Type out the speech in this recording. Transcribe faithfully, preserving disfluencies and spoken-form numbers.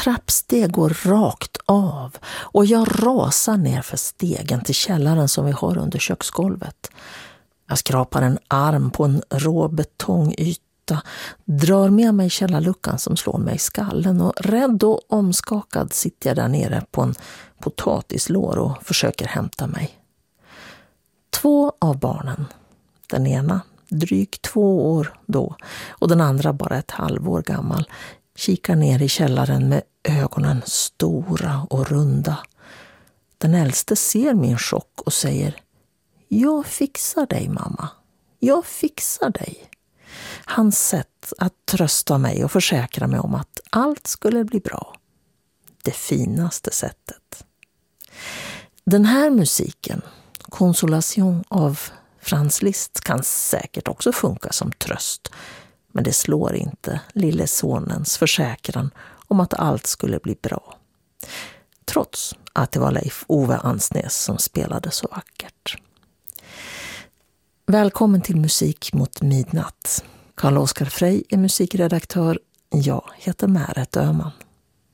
trappsteg går rakt av och jag rasar ner för stegen till källaren som vi har under köksgolvet. Jag skrapar en arm på en rå betongyta, drar med mig källarluckan som slår mig i skallen och rädd och omskakad sitter jag där nere på en potatislår och försöker hämta mig. Två av barnen, den ena drygt två år då och den andra bara ett halvår gammal, kikar ner i källaren med ögonen stora och runda. Den äldste ser min chock och säger: "Jag fixar dig, mamma. Jag fixar dig." Hans sätt att trösta mig och försäkra mig om att allt skulle bli bra. Det finaste sättet. Den här musiken, Consolation av Franz Liszt, kan säkert också funka som tröst. Men det slår inte lille sonens försäkran om att allt skulle bli bra. Trots att det var Leif Ove Ansnes som spelade så vackert. Välkommen till Musik mot midnatt. Carl Oskar Frey är musikredaktör. Jag heter Märet Öhman.